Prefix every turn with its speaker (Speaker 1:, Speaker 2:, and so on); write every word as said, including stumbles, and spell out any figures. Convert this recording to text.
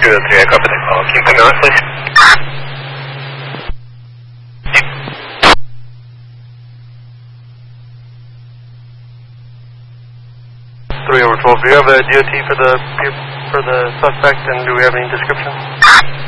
Speaker 1: two oh three, I copy the call. Can you put me on it, please?
Speaker 2: three over twelve, do you have a D O T for the for the suspect, and do we have any description?